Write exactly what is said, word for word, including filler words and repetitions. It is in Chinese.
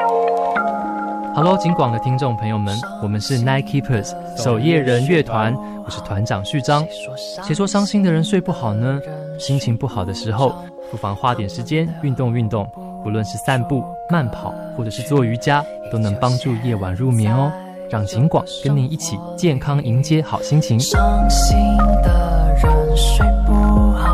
Hello， 警广的听众朋友们，我们是 Night Keepers 守夜人乐团，我是团长序章。谁说伤心的人睡不好呢？心情不好的时候，不妨花点时间运动运动，不论是散步、慢跑，或者是做瑜伽，都能帮助夜晚入眠哦。让警广跟您一起健康迎接好心情。 伤心的人睡不好，